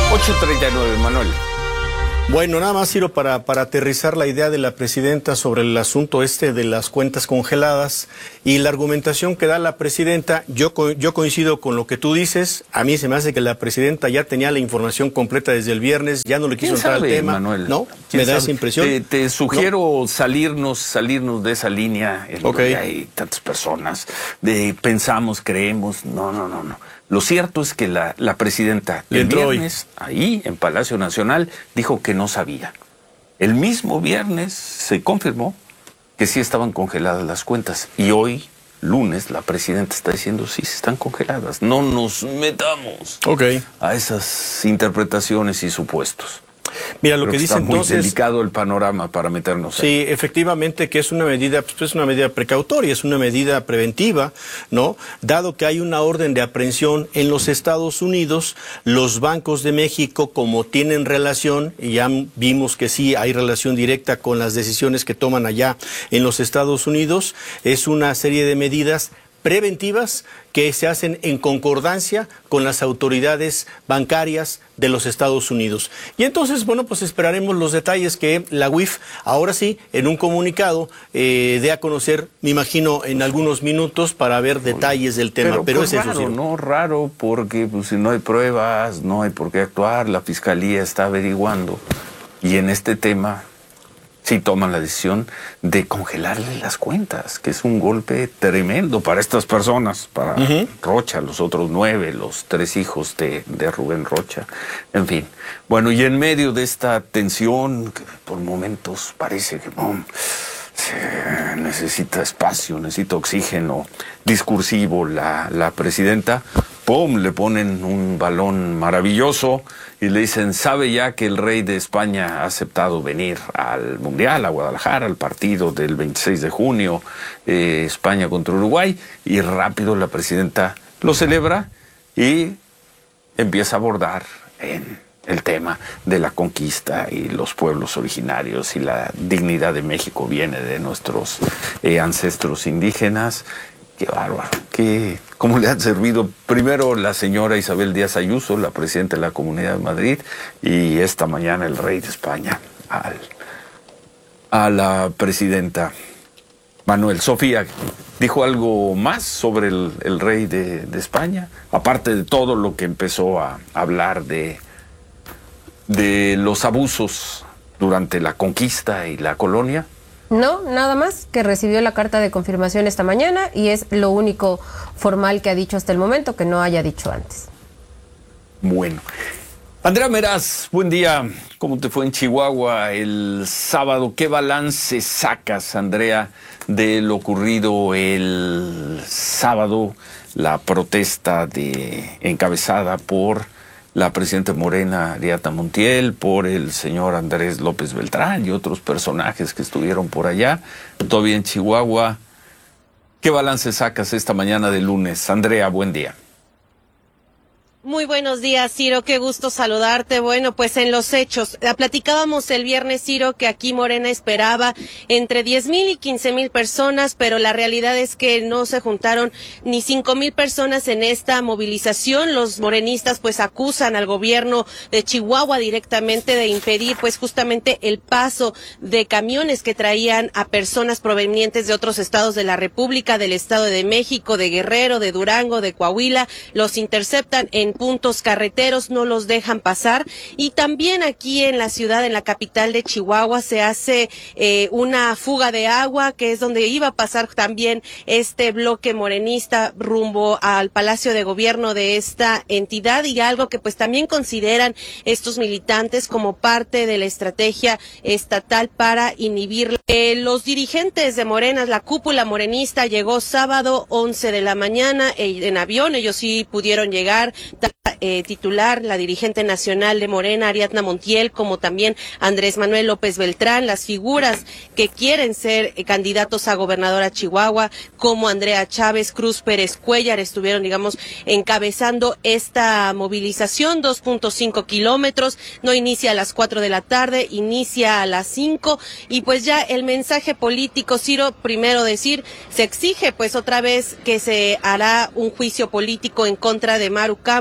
8:39, Manuel. Bueno, nada más, Ciro, para aterrizar la idea de la presidenta sobre el asunto de las cuentas congeladas y la argumentación que da la presidenta, yo coincido con lo que tú dices. A mí se me hace que la presidenta ya tenía la información completa desde el viernes, ya no le quiso entrar al tema. Manuel? ¿No? ¿Me da esa impresión? Te sugiero salirnos de esa línea en donde hay tantas personas, pensamos, creemos. No. Lo cierto es que la presidenta el viernes, ahí en Palacio Nacional, dijo que no sabía. El mismo viernes se confirmó que sí estaban congeladas las cuentas. Y hoy, lunes, la presidenta está diciendo sí, están congeladas. No nos metamos a esas interpretaciones y supuestos. Mira, lo que dice entonces... Está muy delicado el panorama para meternos ahí. Sí, efectivamente que es una medida, pues es una medida precautoria, es una medida preventiva, ¿no? Dado que hay una orden de aprehensión en los Estados Unidos, los bancos de México, como tienen relación, y ya vimos que sí hay relación directa con las decisiones que toman allá en los Estados Unidos, es una serie de medidas preventivas que se hacen en concordancia con las autoridades bancarias de los Estados Unidos. Y entonces, bueno, pues esperaremos los detalles que la UIF, ahora sí, en un comunicado, dé a conocer, me imagino, en algunos minutos para ver detalles del tema. Pero es raro, eso, sí. No raro, porque pues, si no hay pruebas, no hay por qué actuar, la Fiscalía está averiguando. Y en este tema... sí toman la decisión de congelarle las cuentas, que es un golpe tremendo para estas personas, para Rocha, los otros 9, los 3 hijos de Rubén Rocha, en fin. Bueno, y en medio de esta tensión, que por momentos parece que necesita espacio, necesita oxígeno discursivo la presidenta, ¡pum!, le ponen un balón maravilloso y le dicen, ¿sabe ya que el rey de España ha aceptado venir al Mundial, a Guadalajara, al partido del 26 de junio, España contra Uruguay? Y rápido la presidenta lo celebra y empieza a abordar en el tema de la conquista y los pueblos originarios y la dignidad de México viene de nuestros ancestros indígenas. Qué bárbaro, cómo le han servido primero la señora Isabel Díaz Ayuso, la presidenta de la Comunidad de Madrid, y esta mañana el rey de España a la presidenta. Manuel, Sofía, ¿dijo algo más sobre el rey de España? Aparte de todo lo que empezó a hablar de los abusos durante la conquista y la colonia. No, nada más, que recibió la carta de confirmación esta mañana y es lo único formal que ha dicho hasta el momento, que no haya dicho antes. Bueno. Andrea Meraz, buen día. ¿Cómo te fue en Chihuahua el sábado? ¿Qué balance sacas, Andrea, de lo ocurrido el sábado? La protesta encabezada por la presidenta Morena, Ariadna Montiel, por el señor Andrés López Beltrán y otros personajes que estuvieron por allá, todavía en Chihuahua. ¿Qué balance sacas esta mañana de lunes? Andrea, buen día. Muy buenos días, Ciro, qué gusto saludarte. Bueno, pues en los hechos, platicábamos el viernes, Ciro, que aquí Morena esperaba entre 10,000 y 15,000 personas, pero la realidad es que no se juntaron ni 5,000 personas en esta movilización. Los morenistas pues acusan al gobierno de Chihuahua directamente de impedir pues justamente el paso de camiones que traían a personas provenientes de otros estados de la República, del Estado de México, de Guerrero, de Durango, de Coahuila. Los interceptan en puntos carreteros, no los dejan pasar. Y también aquí en la ciudad, en la capital de Chihuahua, se hace una fuga de agua, que es donde iba a pasar también este bloque morenista rumbo al Palacio de Gobierno de esta entidad, y algo que pues también consideran estos militantes como parte de la estrategia estatal para inhibir. Los dirigentes de Morena, la cúpula morenista, llegó sábado 11 de la mañana en avión. Ellos sí pudieron llegar. Titular, la dirigente nacional de Morena, Ariadna Montiel, como también Andrés Manuel López Beltrán, las figuras que quieren ser candidatos a gobernador a Chihuahua, como Andrea Chávez, Cruz Pérez Cuellar, estuvieron, digamos, encabezando esta movilización. 2.5 kilómetros, no inicia a las 4 de la tarde, inicia a las 5, y pues ya el mensaje político, Ciro, primero decir, se exige pues otra vez que se hará un juicio político en contra de Maru Campos,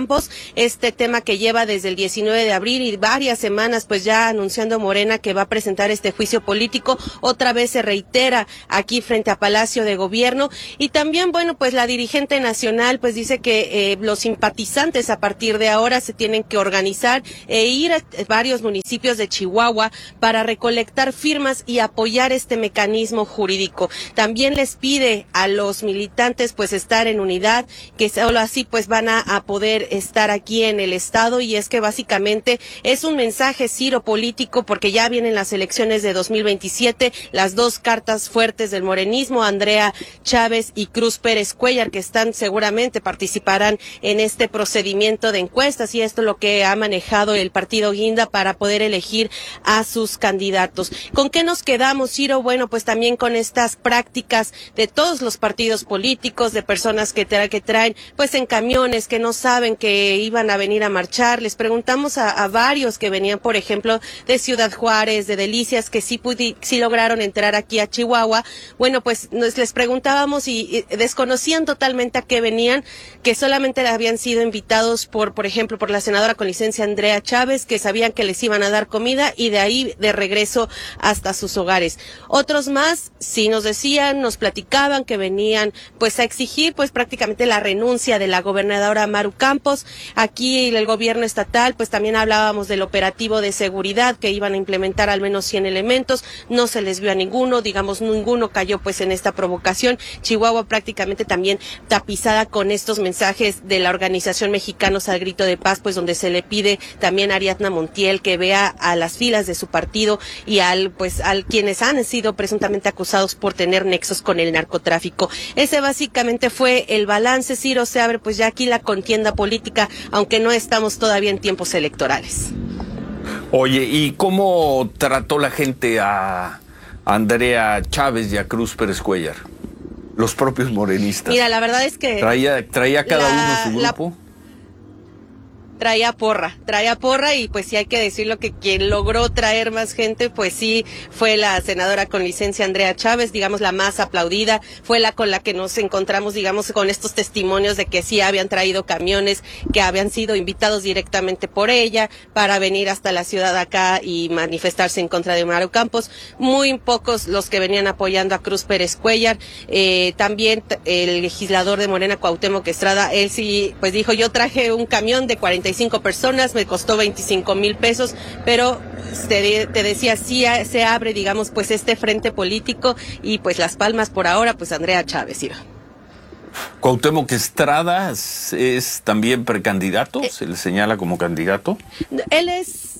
Campos, este tema que lleva desde el 19 de abril y varias semanas pues ya anunciando Morena que va a presentar este juicio político, otra vez se reitera aquí frente a Palacio de Gobierno. Y también, bueno, pues la dirigente nacional pues dice que los simpatizantes a partir de ahora se tienen que organizar e ir a varios municipios de Chihuahua para recolectar firmas y apoyar este mecanismo jurídico. También les pide a los militantes pues estar en unidad, que solo así pues van a poder estar aquí en el estado, y es que básicamente es un mensaje, Ciro, político, porque ya vienen las elecciones de 2027, las dos cartas fuertes del morenismo, Andrea Chávez y Cruz Pérez Cuéllar, que seguramente participarán en este procedimiento de encuestas, y esto es lo que ha manejado el partido Guinda para poder elegir a sus candidatos. ¿Con qué nos quedamos, Ciro? Bueno, pues también con estas prácticas de todos los partidos políticos, de personas que traen pues en camiones, que no saben que iban a venir a marchar. Les preguntamos a varios que venían, por ejemplo, de Ciudad Juárez, de Delicias, que sí lograron entrar aquí a Chihuahua. Bueno, pues les preguntábamos y desconocían totalmente a qué venían, que solamente habían sido invitados por ejemplo, por la senadora con licencia Andrea Chávez, que sabían que les iban a dar comida, y de ahí de regreso hasta sus hogares. Otros más sí nos decían, nos platicaban que venían pues a exigir pues prácticamente la renuncia de la gobernadora Maru Campos. Aquí el gobierno estatal pues también hablábamos del operativo de seguridad, que iban a implementar al menos 100 elementos, no se les vio a ninguno, digamos ninguno cayó pues en esta provocación. Chihuahua prácticamente también tapizada con estos mensajes de la organización Mexicanos al Grito de Paz, pues donde se le pide también a Ariadna Montiel que vea a las filas de su partido y al quienes han sido presuntamente acusados por tener nexos con el narcotráfico. Ese básicamente fue el balance, Ciro. Se abre pues ya aquí la contienda política, aunque no estamos todavía en tiempos electorales. Oye, ¿y cómo trató la gente a Andrea Chávez y a Cruz Pérez Cuéllar? Los propios morenistas. Mira, la verdad es que traía cada uno su grupo. Traía porra, y pues sí hay que decirlo que quien logró traer más gente pues sí fue la senadora con licencia Andrea Chávez, digamos la más aplaudida, fue la con la que nos encontramos, digamos, con estos testimonios de que sí habían traído camiones, que habían sido invitados directamente por ella para venir hasta la ciudad acá y manifestarse en contra de Maru Campos. Muy pocos los que venían apoyando a Cruz Pérez Cuéllar. También el legislador de Morena, Cuauhtémoc Estrada, él sí pues dijo: yo traje un camión de 45 personas, me costó 25,000 pesos, pero te decía, sí se abre, digamos, pues este frente político, y pues las palmas por ahora, pues Andrea Chávez iba. Cuauhtémoc Estrada es también precandidato, se le señala como candidato. Él es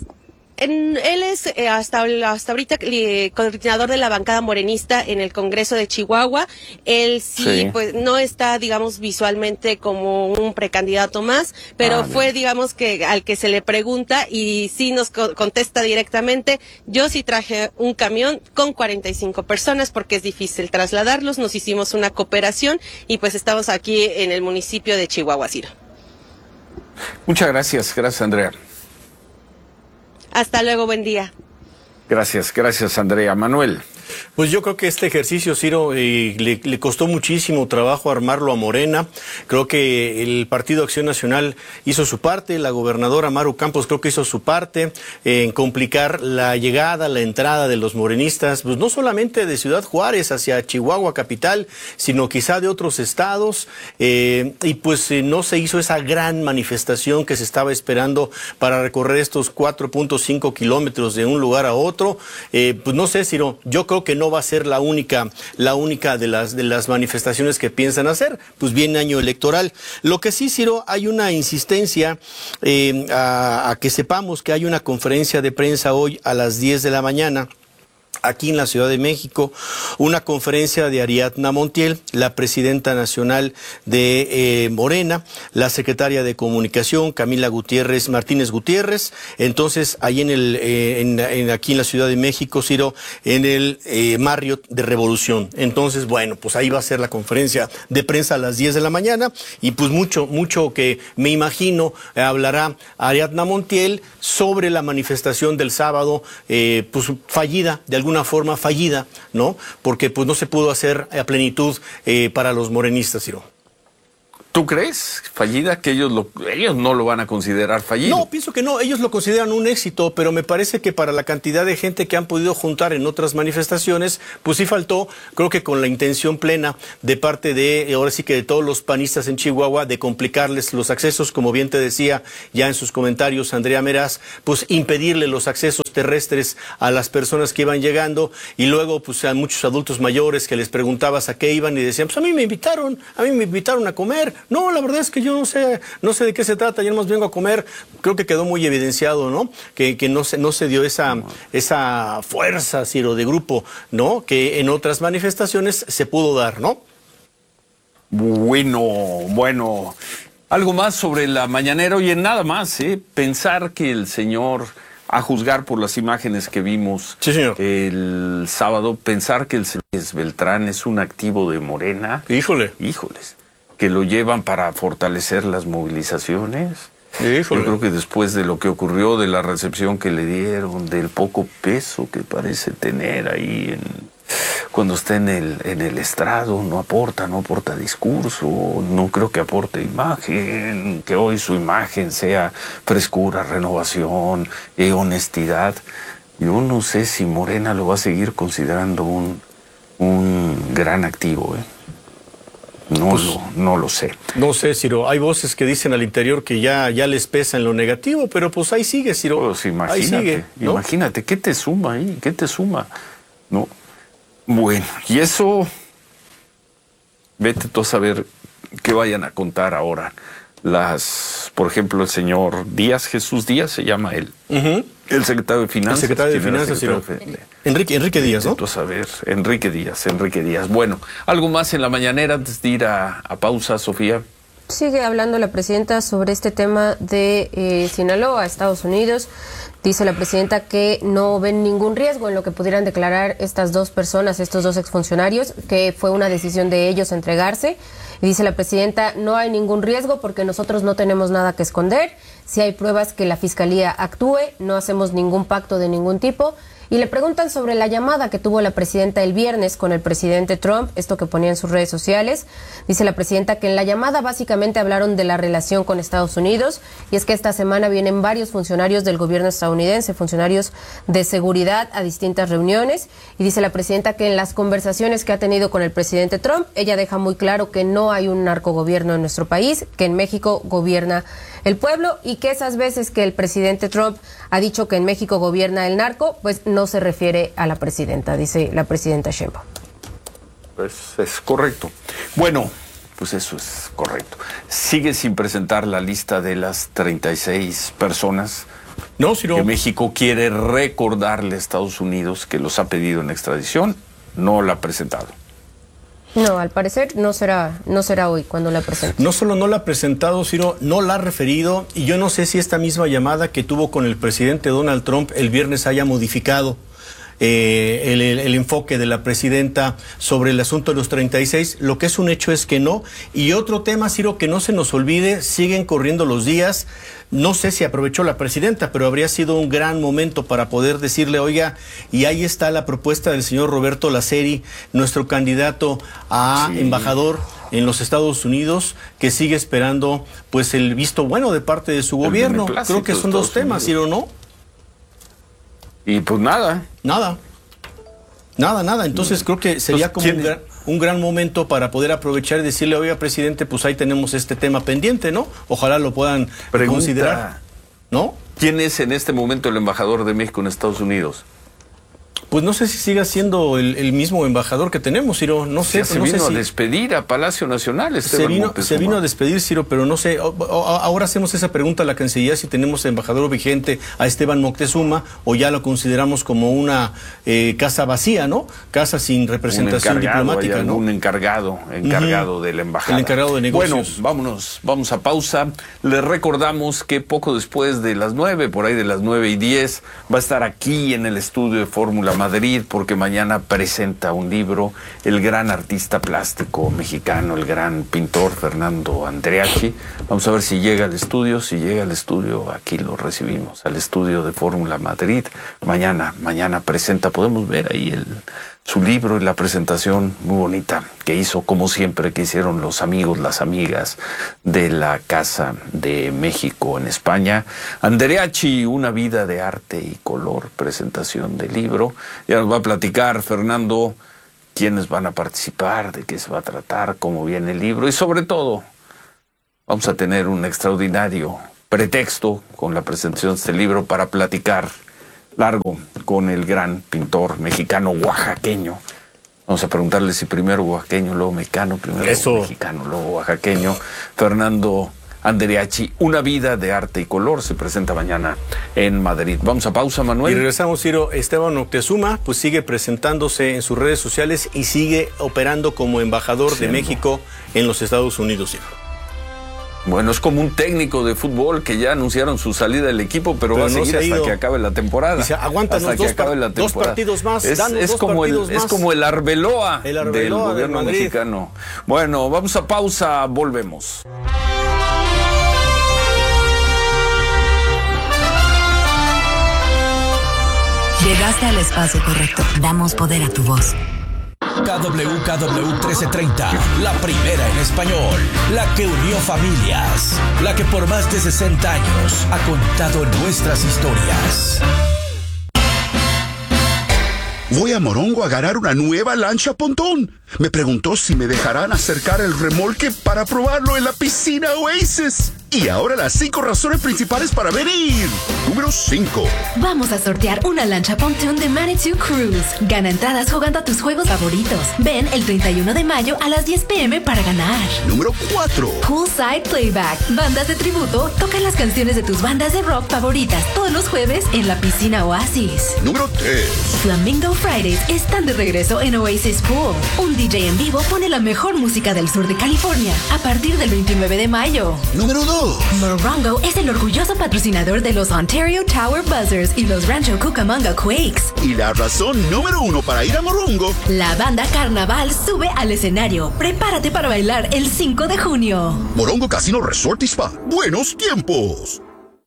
hasta ahorita coordinador de la bancada morenista en el Congreso de Chihuahua. Él sí, pues no está, digamos, visualmente como un precandidato más, pero fue, digamos, que al que se le pregunta y sí nos contesta directamente: yo sí traje un camión con 45 personas porque es difícil trasladarlos, nos hicimos una cooperación y pues estamos aquí en el municipio de Chihuahua, Ciro. Muchas gracias, Andrea. Hasta luego, buen día. Gracias, Andrea. Manuel. Pues yo creo que este ejercicio, Ciro, le costó muchísimo trabajo armarlo a Morena. Creo que el Partido Acción Nacional hizo su parte, la gobernadora Maru Campos creo que hizo su parte en complicar la llegada, la entrada de los morenistas, pues no solamente de Ciudad Juárez hacia Chihuahua capital, sino quizá de otros estados, y pues no se hizo esa gran manifestación que se estaba esperando para recorrer estos 4.5 kilómetros de un lugar a otro. Pues no sé, Ciro, yo creo que no va a ser la única de las manifestaciones que piensan hacer, pues viene año electoral. Lo que sí, Ciro, hay una insistencia a que sepamos que hay una conferencia de prensa hoy a las 10 de la mañana. Aquí en la Ciudad de México, una conferencia de Ariadna Montiel, la presidenta nacional de Morena, la secretaria de Comunicación, Camila Martínez Gutiérrez. Entonces, ahí aquí en la Ciudad de México, Ciro, en el Marriott de Revolución. Entonces, bueno, pues ahí va a ser la conferencia de prensa a las 10 de la mañana, y pues mucho que me imagino hablará Ariadna Montiel sobre la manifestación del sábado, pues fallida, de alguna forma fallida, ¿no? Porque pues no se pudo hacer a plenitud para los morenistas, Ciro. ¿Tú crees fallida? Que ellos no lo van a considerar fallido. No, pienso que no, ellos lo consideran un éxito, pero me parece que para la cantidad de gente que han podido juntar en otras manifestaciones, pues sí faltó, creo que con la intención plena de parte de, ahora sí que de todos los panistas en Chihuahua, de complicarles los accesos, como bien te decía ya en sus comentarios Andrea Meraz, pues impedirle los accesos terrestres a las personas que iban llegando, y luego pues a muchos adultos mayores que les preguntabas a qué iban y decían, pues a mí me invitaron a comer. No, la verdad es que yo no sé de qué se trata, yo nomás vengo a comer. Creo que quedó muy evidenciado, ¿no? Que no se dio esa fuerza, Ciro, de grupo, ¿no? Que en otras manifestaciones se pudo dar, ¿no? Bueno. Algo más sobre la mañanera, y en nada más, pensar que el señor, a juzgar por las imágenes que vimos sí, señor, el sábado, pensar que el señor Beltrán es un activo de Morena. Híjoles. Que lo llevan para fortalecer las movilizaciones. Híjole. Yo creo que después de lo que ocurrió, de la recepción que le dieron, del poco peso que parece tener ahí cuando está en el estrado, no aporta discurso, no creo que aporte imagen, que hoy su imagen sea frescura, renovación, honestidad. Yo no sé si Morena lo va a seguir considerando un gran activo, No lo sé. No sé, Ciro. Hay voces que dicen al interior que ya les pesa en lo negativo, pero pues ahí sigue, Ciro. Pues imagínate, ahí sigue, ¿no? Imagínate, ¿qué te suma ahí? ¿Qué te suma? No. Bueno, y eso, vete tú a saber qué vayan a contar ahora. Por ejemplo, el señor Jesús Díaz se llama él. El secretario de Finanzas. El secretario de Finanzas, Ciro. Enrique Díaz, ¿no? Tú a saber, Enrique Díaz. Bueno, algo más en la mañanera antes de ir a pausa, Sofía. Sigue hablando la presidenta sobre este tema de Sinaloa, Estados Unidos. Dice la presidenta que no ven ningún riesgo en lo que pudieran declarar estas dos personas, estos dos exfuncionarios, que fue una decisión de ellos entregarse. Y dice la presidenta, no hay ningún riesgo porque nosotros no tenemos nada que esconder. Si hay pruebas que la Fiscalía actúe, no hacemos ningún pacto de ningún tipo. Y le preguntan sobre la llamada que tuvo la presidenta el viernes con el presidente Trump, esto que ponía en sus redes sociales. Dice la presidenta que en la llamada básicamente hablaron de la relación con Estados Unidos, y es que esta semana vienen varios funcionarios del gobierno estadounidense, funcionarios de seguridad, a distintas reuniones. Y dice la presidenta que en las conversaciones que ha tenido con el presidente Trump, ella deja muy claro que no hay un narcogobierno en nuestro país, que en México gobierna el pueblo, y que esas veces que el presidente Trump ha dicho que en México gobierna el narco, pues no se refiere a la presidenta, dice la presidenta Sheinbaum. Pues es correcto. Bueno, pues eso es correcto. Sigue sin presentar la lista de las 36 personas que México quiere recordarle a Estados Unidos que los ha pedido en extradición. No la ha presentado. No, al parecer no será hoy cuando la presente. No solo no la ha presentado, sino no la ha referido, y yo no sé si esta misma llamada que tuvo con el presidente Donald Trump el viernes haya modificado el enfoque de la presidenta sobre el asunto de los 36. Lo que es un hecho es que no. Y otro tema, Ciro, que no se nos olvide, siguen corriendo los días. No sé si aprovechó la presidenta, pero habría sido un gran momento para poder decirle, oiga, y ahí está la propuesta del señor Roberto Laceri, nuestro candidato a embajador en los Estados Unidos, que sigue esperando pues el visto bueno de parte de su gobierno. Creo que son dos temas, Ciro, ¿no? Y pues nada. Nada. Entonces creo que sería como un gran momento para poder aprovechar y decirle, oiga, presidente, pues ahí tenemos este tema pendiente, ¿no? Ojalá lo puedan considerar, ¿no? ¿Quién es en este momento el embajador de México en Estados Unidos? Pues no sé si siga siendo el mismo embajador que tenemos, Ciro. No sé. Se vino a despedir a Palacio Nacional, se vino a despedir, Ciro, pero no sé. Ahora hacemos esa pregunta a la Cancillería, si tenemos embajador vigente a Esteban Moctezuma, o ya lo consideramos como una casa vacía, ¿no? Casa sin representación diplomática, ¿no? Un encargado de la embajada. El encargado de negocios. Bueno, vamos a pausa. Les recordamos que poco después de las 9, por ahí de las 9:10, va a estar aquí en el estudio de Fórmula Madrid, porque mañana presenta un libro el gran artista plástico mexicano, el gran pintor Fernando Andreachi. Vamos a ver si llega al estudio. Si llega al estudio, aquí lo recibimos, al estudio de Fórmula Madrid. Mañana presenta, podemos ver ahí su libro y la presentación muy bonita que hizo, como siempre, que hicieron los amigos, las amigas de la Casa de México en España. Andreachi, una vida de arte y color, presentación del libro. Ya nos va a platicar Fernando quiénes van a participar, de qué se va a tratar, cómo viene el libro y sobre todo vamos a tener un extraordinario pretexto con la presentación de este libro para platicar largo con el gran pintor mexicano oaxaqueño. Vamos a preguntarle si primero oaxaqueño, luego mexicano, primero mexicano, luego oaxaqueño. Fernando Andreachi, una vida de arte y color, se presenta mañana en Madrid. Vamos a pausa, Manuel. Y regresamos, Ciro. Esteban Moctezuma pues sigue presentándose en sus redes sociales y sigue operando como embajador de México en los Estados Unidos, Ciro. Bueno, es como un técnico de fútbol que ya anunciaron su salida del equipo, pero va a seguir hasta que acabe la temporada. Dice, aguántanos dos partidos más, es como el Arbeloa del gobierno mexicano. Bueno, vamos a pausa, volvemos. Llegaste al espacio correcto. Damos poder a tu voz. KWKW 1330, la primera en español, la que unió familias, la que por más de 60 años ha contado nuestras historias. Voy a Morongo a agarrar una nueva lancha pontón. Me preguntó si me dejarán acercar el remolque para probarlo en la piscina Oasis. Y ahora las 5 razones principales para venir. Número 5. Vamos a sortear una lancha pontoon de Manitou Cruise. Gana entradas jugando a tus juegos favoritos. Ven el 31 de mayo a las 10 p.m. para ganar. Número 4. Poolside Playback. Bandas de tributo tocan las canciones de tus bandas de rock favoritas todos los jueves en la piscina Oasis. Número 3. Flamingo Fridays están de regreso en Oasis Pool. Un DJ en vivo pone la mejor música del sur de California a partir del 29 de mayo. Número 2. Morongo es el orgulloso patrocinador de los Ontario Tower Buzzers y los Rancho Cucamonga Quakes. Y la razón número 1 para ir a Morongo. La banda Carnaval sube al escenario. Prepárate para bailar el 5 de junio. Morongo Casino Resort y Spa. ¡Buenos tiempos!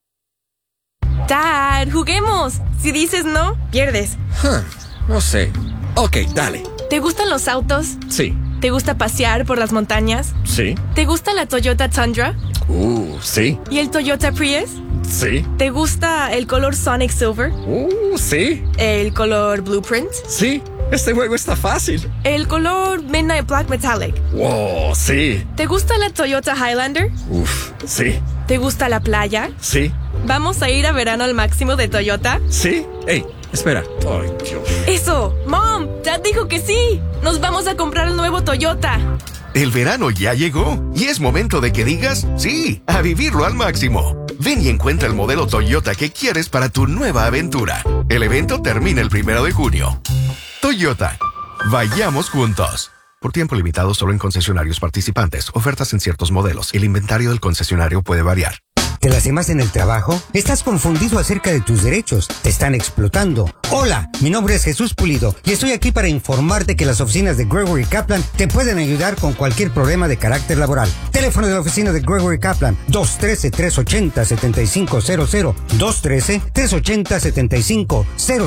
Dad, juguemos. Si dices no, pierdes. No sé. Ok, dale. ¿Te gustan los autos? Sí. ¿Te gusta pasear por las montañas? Sí. ¿Te gusta la Toyota Tundra? Sí. ¿Y el Toyota Prius? Sí. ¿Te gusta el color Sonic Silver? Sí. ¿El color Blueprint? Sí. Este juego está fácil. ¿El color Midnight Black Metallic? Wow, sí. ¿Te gusta la Toyota Highlander? Sí. ¿Te gusta la playa? Sí. ¿Vamos a ir a verano al máximo de Toyota? Sí. Ey, espera. Ay, Dios. ¡Eso! ¡Mom! ¡Dad dijo que sí! ¡Nos vamos a comprar el nuevo Toyota! El verano ya llegó y es momento de que digas sí, a vivirlo al máximo. Ven y encuentra el modelo Toyota que quieres para tu nueva aventura. El evento termina el 1 de junio. Toyota. Vayamos juntos. Por tiempo limitado solo en concesionarios participantes. Ofertas en ciertos modelos. El inventario del concesionario puede variar. ¿Te lastimas en el trabajo? ¿Estás confundido acerca de tus derechos? ¿Te están explotando? Hola, mi nombre es Jesús Pulido y estoy aquí para informarte que las oficinas de Gregory Kaplan te pueden ayudar con cualquier problema de carácter laboral. Teléfono de la oficina de Gregory Kaplan, 213-380-7500, 213-380-7500,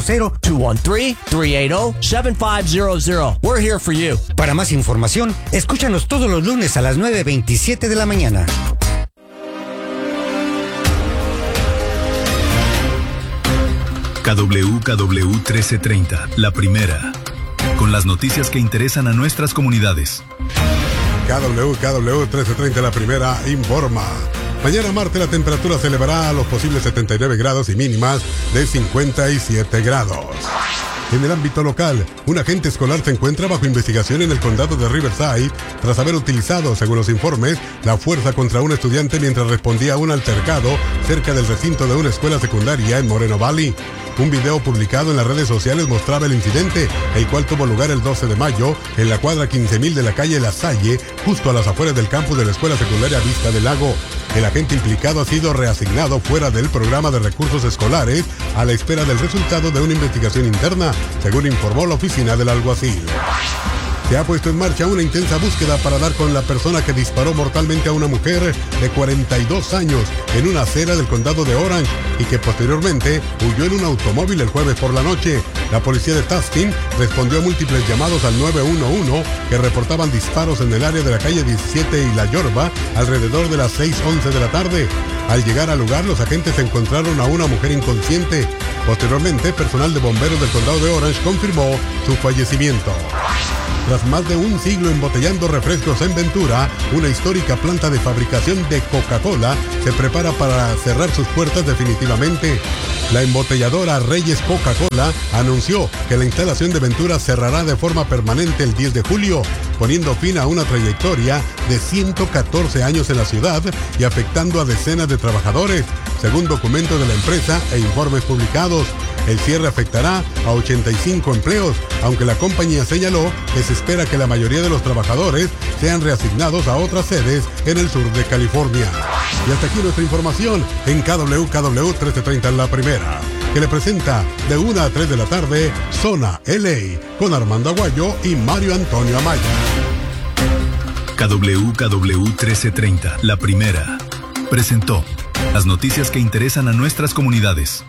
213-380-7500. We're here for you. Para más información, escúchanos todos los lunes a las 9:27 de la mañana. KWKW 1330, la primera, con las noticias que interesan a nuestras comunidades. KWKW 1330, la primera, informa. Mañana martes la temperatura se elevará a los posibles 79 grados y mínimas de 57 grados. En el ámbito local, un agente escolar se encuentra bajo investigación en el condado de Riverside tras haber utilizado, según los informes, la fuerza contra un estudiante mientras respondía a un altercado cerca del recinto de una escuela secundaria en Moreno Valley. Un video publicado en las redes sociales mostraba el incidente, el cual tuvo lugar el 12 de mayo en la cuadra 15,000 de la calle La Salle, justo a las afueras del campus de la escuela secundaria Vista del Lago. El agente implicado ha sido reasignado fuera del programa de recursos escolares a la espera del resultado de una investigación interna, según informó la oficina del alguacil. Se ha puesto en marcha una intensa búsqueda para dar con la persona que disparó mortalmente a una mujer de 42 años en una acera del condado de Orange y que posteriormente huyó en un automóvil el jueves por la noche. La policía de Tustin respondió a múltiples llamados al 911 que reportaban disparos en el área de la calle 17 y La Yorba alrededor de las 6:11 de la tarde. Al llegar al lugar, los agentes encontraron a una mujer inconsciente. Posteriormente, personal de bomberos del condado de Orange confirmó su fallecimiento. Tras más de un siglo embotellando refrescos en Ventura, una histórica planta de fabricación de Coca-Cola se prepara para cerrar sus puertas definitivamente. La embotelladora Reyes Coca-Cola anunció que la instalación de Ventura cerrará de forma permanente el 10 de julio, poniendo fin a una trayectoria de 114 años en la ciudad y afectando a decenas de trabajadores, según documentos de la empresa e informes publicados. El cierre afectará a 85 empleos, aunque la compañía señaló que se espera que la mayoría de los trabajadores sean reasignados a otras sedes en el sur de California. Y hasta aquí nuestra información en KWKW 1330 en la primera, que le presenta de 1 a 3 de la tarde Zona LA con Armando Aguayo y Mario Antonio Amaya. KWKW 1330, la primera, presentó las noticias que interesan a nuestras comunidades.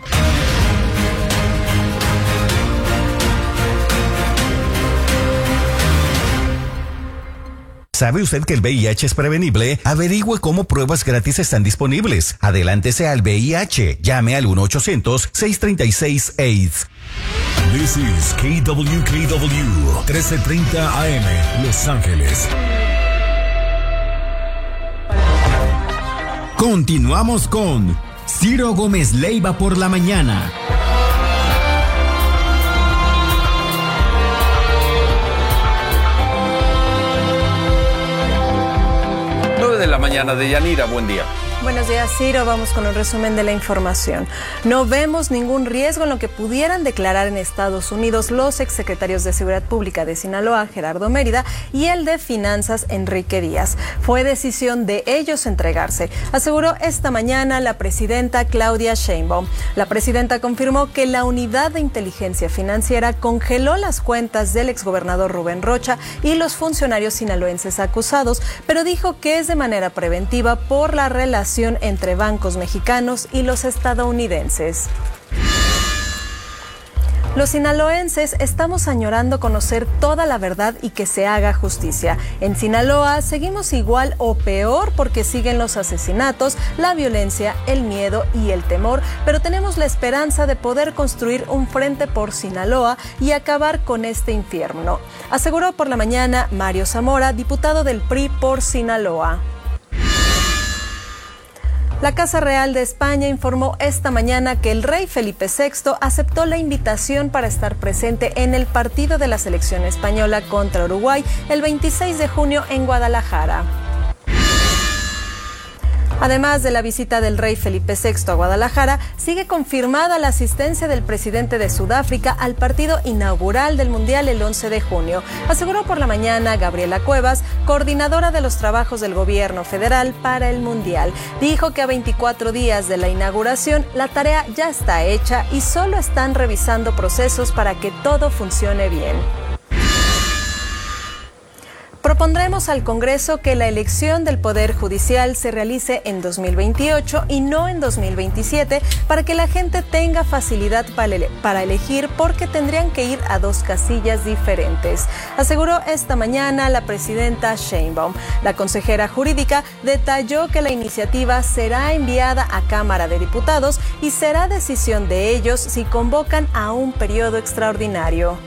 ¿Sabe usted que el VIH es prevenible? Averigüe cómo pruebas gratis están disponibles. Adelántese al VIH. Llame al 1-800-636-AIDS. This is KWKW 1330 AM, Los Ángeles. Continuamos con Ciro Gómez Leiva por la mañana. De la mañana de Yanira, buen día. Buenos días, Ciro. Vamos con un resumen de la información. No vemos ningún riesgo en lo que pudieran declarar en Estados Unidos los exsecretarios de Seguridad Pública de Sinaloa, Gerardo Mérida, y el de Finanzas, Enrique Díaz. Fue decisión de ellos entregarse, aseguró esta mañana la presidenta Claudia Sheinbaum. La presidenta confirmó que la Unidad de Inteligencia Financiera congeló las cuentas del exgobernador Rubén Rocha y los funcionarios sinaloenses acusados, pero dijo que es de manera preventiva por la relación entre bancos mexicanos y los estadounidenses. Los sinaloenses estamos añorando conocer toda la verdad y que se haga justicia. En Sinaloa seguimos igual o peor porque siguen los asesinatos, la violencia, el miedo y el temor, pero tenemos la esperanza de poder construir un frente por Sinaloa y acabar con este infierno, aseguró por la mañana Mario Zamora, diputado del PRI por Sinaloa. La Casa Real de España informó esta mañana que el rey Felipe VI aceptó la invitación para estar presente en el partido de la selección española contra Uruguay el 26 de junio en Guadalajara. Además de la visita del rey Felipe VI a Guadalajara, sigue confirmada la asistencia del presidente de Sudáfrica al partido inaugural del Mundial el 11 de junio. Aseguró por la mañana Gabriela Cuevas, coordinadora de los trabajos del gobierno federal para el Mundial. Dijo que a 24 días de la inauguración, la tarea ya está hecha y solo están revisando procesos para que todo funcione bien. Propondremos al Congreso que la elección del Poder Judicial se realice en 2028 y no en 2027 para que la gente tenga facilidad para elegir porque tendrían que ir a 2 casillas diferentes, aseguró esta mañana la presidenta Sheinbaum. La consejera jurídica detalló que la iniciativa será enviada a Cámara de Diputados y será decisión de ellos si convocan a un periodo extraordinario.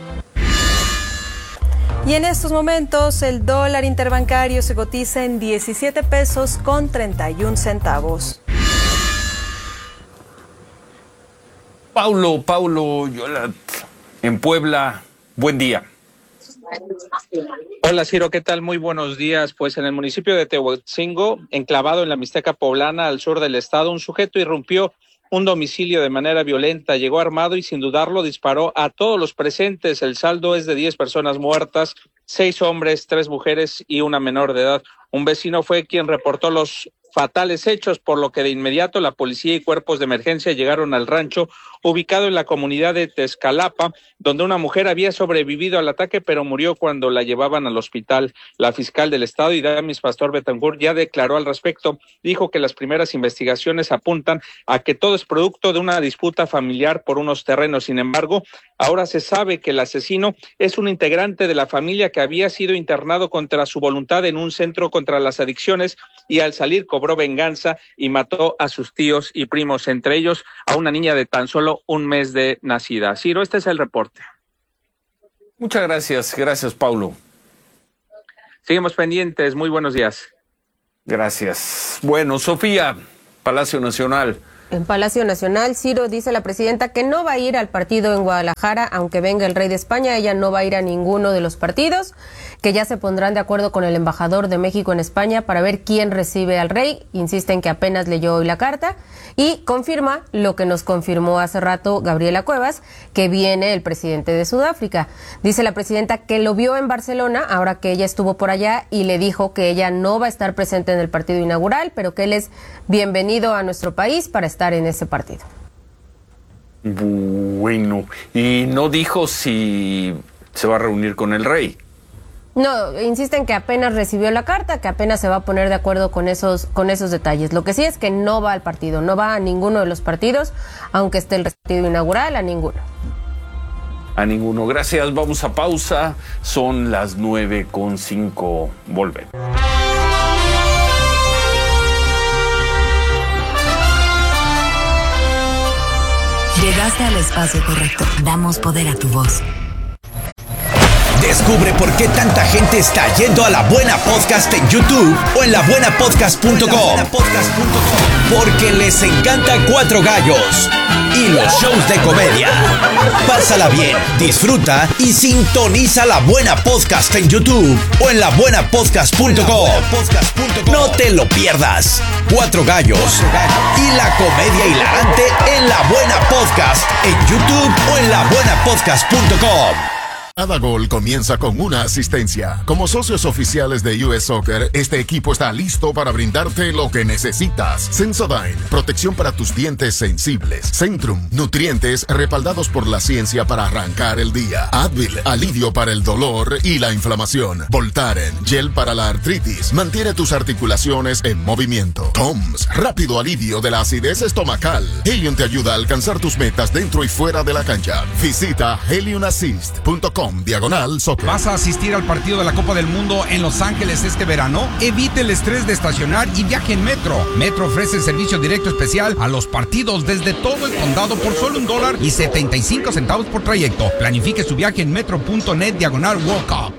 Y en estos momentos el dólar interbancario se cotiza en 17 pesos con 31 centavos. Paulo, en Puebla, buen día. Hola Ciro, ¿qué tal? Muy buenos días. Pues en el municipio de Tehuantzingo, enclavado en la Mixteca poblana al sur del estado, un sujeto irrumpió un domicilio de manera violenta, llegó armado y sin dudarlo disparó a todos los presentes. El saldo es de 10 personas muertas, 6 hombres, 3 mujeres y una menor de edad. Un vecino fue quien reportó los fatales hechos, por lo que de inmediato la policía y cuerpos de emergencia llegaron al rancho ubicado en la comunidad de Tezcalapa, donde una mujer había sobrevivido al ataque, pero murió cuando la llevaban al hospital. La fiscal del estado, Idamis Pastor Betancourt, ya declaró al respecto. Dijo que las primeras investigaciones apuntan a que todo es producto de una disputa familiar por unos terrenos. Sin embargo, ahora se sabe que el asesino es un integrante de la familia que había sido internado contra su voluntad en un centro contra las adicciones y al salir cobró venganza y mató a sus tíos y primos, entre ellos a una niña de tan solo un mes de nacida. Ciro, este es el reporte. Muchas gracias. Gracias, Paulo. Seguimos pendientes. Muy buenos días. Gracias. Bueno, Sofía, Palacio Nacional. En Palacio Nacional, Ciro, dice la presidenta que no va a ir al partido en Guadalajara, aunque venga el rey de España, ella no va a ir a ninguno de los partidos, que ya se pondrán de acuerdo con el embajador de México en España para ver quién recibe al rey. Insiste en que apenas leyó hoy la carta y confirma lo que nos confirmó hace rato Gabriela Cuevas, que viene el presidente de Sudáfrica. Dice la presidenta que lo vio en Barcelona, ahora que ella estuvo por allá, y le dijo que ella no va a estar presente en el partido inaugural, pero que él es bienvenido a nuestro país para estar en ese partido. Bueno, y no dijo si se va a reunir con el rey. No, insisten que apenas recibió la carta, que apenas se va a poner de acuerdo con esos detalles. Lo que sí es que no va al partido, no va a ninguno de los partidos, aunque esté el partido inaugural, a ninguno. A ninguno. Gracias, vamos a pausa. Son las 9:05. Volvemos. Llegaste al espacio correcto. Damos poder a tu voz. Descubre por qué tanta gente está yendo a La Buena Podcast en YouTube o en labuenapodcast.com. Porque les encanta Cuatro Gallos y los shows de comedia. Pásala bien, disfruta y sintoniza La Buena Podcast en YouTube o en labuenapodcast.com. No te lo pierdas. Cuatro Gallos y la comedia hilarante en La Buena Podcast en YouTube o en labuenapodcast.com. Cada gol comienza con una asistencia. Como socios oficiales de US Soccer, este equipo está listo para brindarte lo que necesitas. Sensodyne, protección para tus dientes sensibles. Centrum, nutrientes respaldados por la ciencia para arrancar el día. Advil, alivio para el dolor y la inflamación. Voltaren, gel para la artritis, mantiene tus articulaciones en movimiento. Toms, rápido alivio de la acidez estomacal. Helium te ayuda a alcanzar tus metas dentro y fuera de la cancha. Visita heliumassist.com/soccer. ¿Vas a asistir al partido de la Copa del Mundo en Los Ángeles este verano? Evite el estrés de estacionar y viaje en Metro. Metro ofrece el servicio directo especial a los partidos desde todo el condado por solo $1.75 por trayecto. Planifique su viaje en metro.net/World Cup.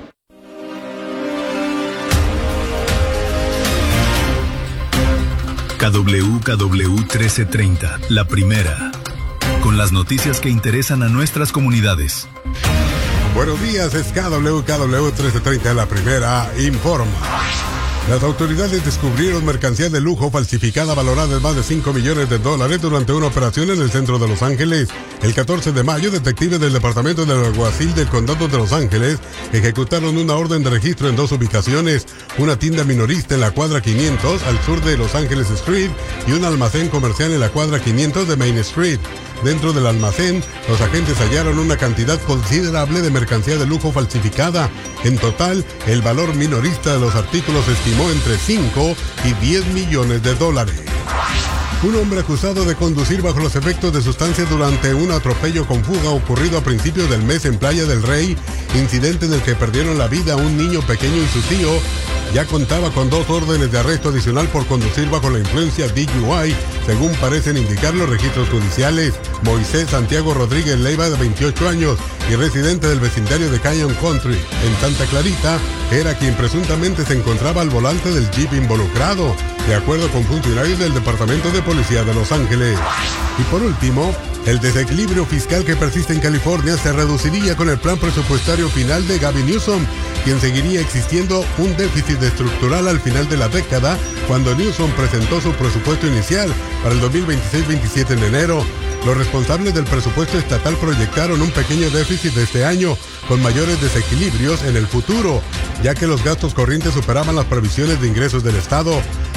KWKW 1330, la primera. Con las noticias que interesan a nuestras comunidades. Buenos días, es KWKW 1330, la primera informa. Las autoridades descubrieron mercancía de lujo falsificada valorada en más de $5 millones durante una operación en el centro de Los Ángeles. El 14 de mayo, detectives del Departamento del Alguacil del Condado de Los Ángeles ejecutaron una orden de registro en dos ubicaciones, una tienda minorista en la cuadra 500 al sur de Los Ángeles Street y un almacén comercial en la cuadra 500 de Main Street. Dentro del almacén, los agentes hallaron una cantidad considerable de mercancía de lujo falsificada. En total, el valor minorista de los artículos se estimó entre 5 y 10 millones de dólares. Un hombre acusado de conducir bajo los efectos de sustancias durante un atropello con fuga ocurrido a principios del mes en Playa del Rey, incidente en el que perdieron la vida un niño pequeño y su tío, ya contaba con 2 órdenes de arresto adicional por conducir bajo la influencia DUI, según parecen indicar los registros judiciales. Moisés Santiago Rodríguez Leiva, de 28 años y residente del vecindario de Canyon Country, en Santa Clarita, era quien presuntamente se encontraba al volante del jeep involucrado, de acuerdo con funcionarios del Departamento de Policía de Los Ángeles. Y por último, el desequilibrio fiscal que persiste en California se reduciría con el plan presupuestario final de Gavin Newsom, quien seguiría existiendo un déficit estructural al final de la década, cuando Newsom presentó su presupuesto inicial para el 2026-27 en enero. Los responsables del presupuesto estatal proyectaron un pequeño déficit de este año, con mayores desequilibrios en el futuro, ya que los gastos corrientes superaban las previsiones de ingresos del Estado.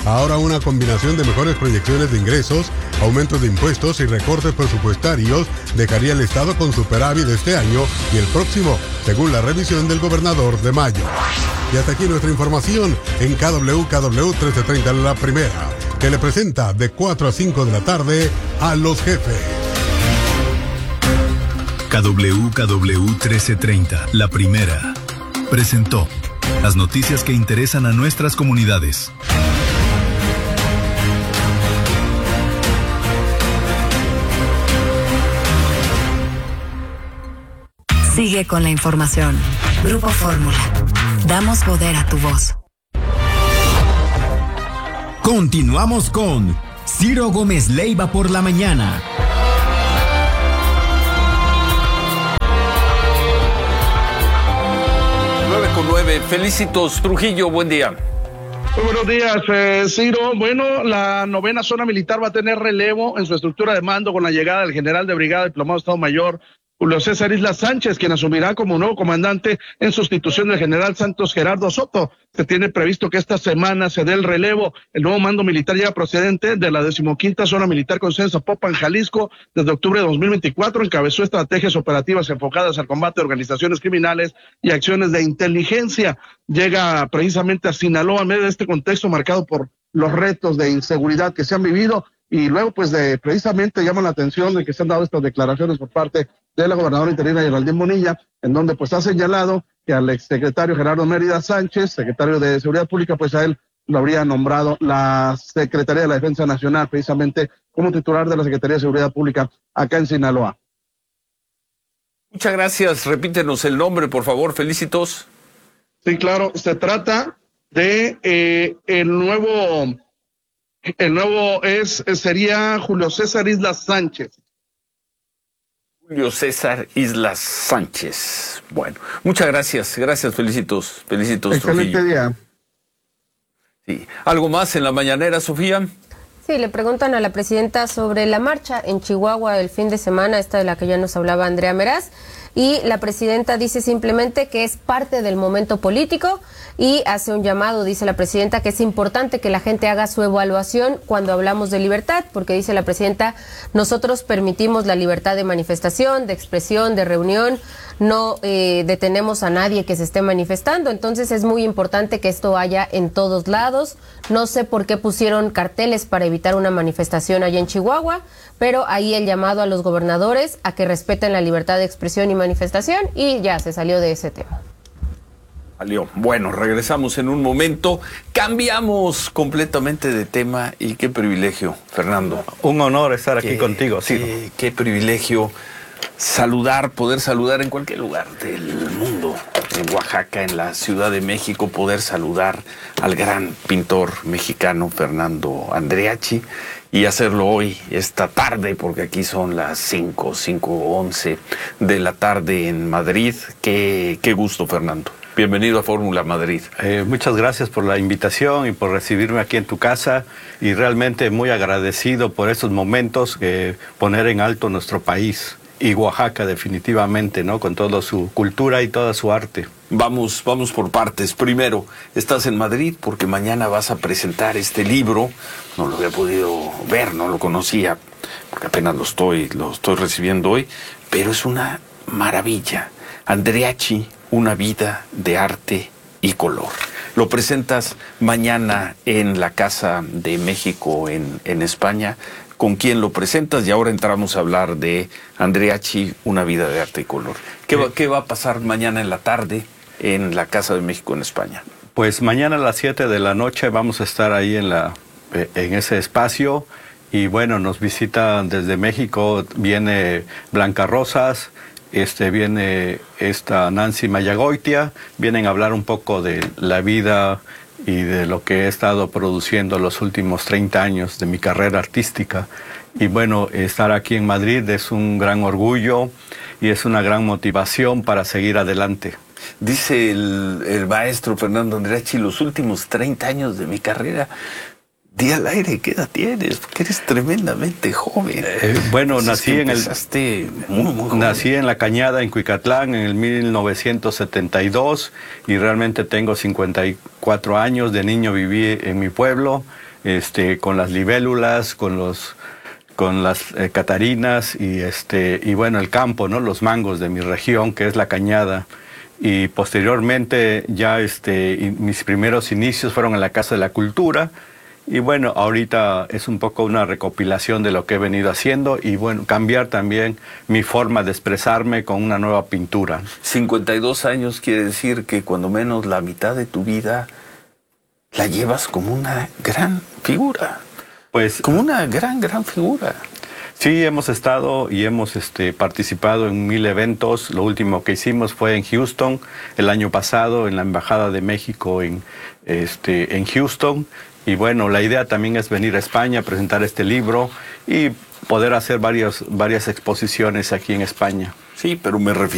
Ahora una combinación de mejores proyecciones de ingresos, aumentos de impuestos y recortes presupuestarios dejaría el Estado con superávit este año y el próximo, según la revisión del gobernador de mayo. Y hasta aquí nuestra información en KW 1330 La Primera, que le presenta de 4 a 5 de la tarde a los jefes. KW 1330 La Primera presentó las noticias que interesan a nuestras comunidades. Sigue con la información. Grupo Fórmula. Damos poder a tu voz. Continuamos con Ciro Gómez Leiva por la mañana. 9:09. Felicitos, Trujillo, buen día. Muy buenos días, Ciro. Bueno, la 9ª zona militar va a tener relevo en su estructura de mando con la llegada del general de brigada diplomado de Estado Mayor Julio César Islas Sánchez, quien asumirá como nuevo comandante en sustitución del general Santos Gerardo Soto. Se tiene previsto que esta semana se dé el relevo. El nuevo mando militar llega procedente de la 15ª zona militar con sede en Zapopan, Jalisco. Desde octubre de 2024 encabezó estrategias operativas enfocadas al combate de organizaciones criminales y acciones de inteligencia. Llega precisamente a Sinaloa en medio de este contexto marcado por los retos de inseguridad que se han vivido. Y luego, pues, precisamente llama la atención de que se han dado estas declaraciones por parte de la gobernadora interina Geraldine Bonilla, en donde pues ha señalado que al exsecretario Gerardo Mérida Sánchez, secretario de Seguridad Pública, pues a él lo habría nombrado la Secretaría de la Defensa Nacional, precisamente como titular de la Secretaría de Seguridad Pública acá en Sinaloa. Muchas gracias. Repítenos el nombre, por favor. Felicitos. Sí, claro. Se trata de el nuevo sería Julio César Islas Sánchez. Julio César Islas Sánchez. Bueno, muchas gracias. Gracias, felicitos. Felicitos, excelente Trujillo. Día. Sí. ¿Algo más en la mañanera, Sofía? Sí, le preguntan a la presidenta sobre la marcha en Chihuahua el fin de semana, esta de la que ya nos hablaba Andrea Meraz, y la presidenta dice simplemente que es parte del momento político y hace un llamado, dice la presidenta, que es importante que la gente haga su evaluación cuando hablamos de libertad, porque dice la presidenta, nosotros permitimos la libertad de manifestación, de expresión, de reunión, no detenemos a nadie que se esté manifestando, entonces es muy importante que esto haya en todos lados. No sé por qué pusieron carteles para evitar una manifestación allá en Chihuahua, pero ahí el llamado a los gobernadores a que respeten la libertad de expresión y manifestación, y ya se salió de ese tema. Salió. Bueno, regresamos en un momento, cambiamos completamente de tema y qué privilegio, Fernando. Un honor estar aquí contigo, sí. Qué privilegio poder saludar en cualquier lugar del mundo, en Oaxaca, en la Ciudad de México, poder saludar al gran pintor mexicano Fernando Andreachi y hacerlo hoy, esta tarde, porque aquí son las 5:11 de la tarde en Madrid. Qué gusto, Fernando. Bienvenido a Fórmula Madrid. Muchas gracias por la invitación y por recibirme aquí en tu casa, y realmente muy agradecido por estos momentos, poner en alto nuestro país y Oaxaca definitivamente, ¿no? Con toda su cultura y toda su arte. Vamos por partes. Primero, estás en Madrid porque mañana vas a presentar este libro. No lo había podido ver, no lo conocía, porque apenas lo estoy recibiendo hoy, pero es una maravilla. Andreachi, una vida de arte y color. Lo presentas mañana en la Casa de México en España. ¿Con quién lo presentas? Y ahora entramos a hablar de Andreachi, una vida de arte y color. ¿Qué va a pasar mañana en la tarde en la Casa de México en España? Pues mañana a las 7 de la noche vamos a estar ahí en ese espacio, y bueno, nos visitan desde México, viene Blanca Rosas, viene Nancy Mayagoitia, vienen a hablar un poco de la vida y de lo que he estado produciendo los últimos 30 años de mi carrera artística. Y bueno, estar aquí en Madrid es un gran orgullo y es una gran motivación para seguir adelante. Dice el maestro Fernando Andreachi, los últimos 30 años de mi carrera. Di al aire, ¿qué edad tienes? Porque eres tremendamente joven. Bueno, nací en La Cañada, en Cuicatlán, en el 1972, y realmente tengo 54 años. De niño viví en mi pueblo, con las libélulas, con las catarinas y bueno, el campo, ¿no? Los mangos de mi región, que es la cañada. Y posteriormente ya mis primeros inicios fueron en la Casa de la Cultura. Y bueno, ahorita es un poco una recopilación de lo que he venido haciendo y bueno, cambiar también mi forma de expresarme con una nueva pintura. 52 años quiere decir que cuando menos la mitad de tu vida la llevas como una gran figura. Pues como una gran figura. Sí, hemos estado y hemos participado en 1000 eventos. Lo último que hicimos fue en Houston el año pasado, en la Embajada de México en Houston. Y bueno, la idea también es venir a España a presentar este libro y poder hacer varias exposiciones aquí en España. Sí, pero me refiero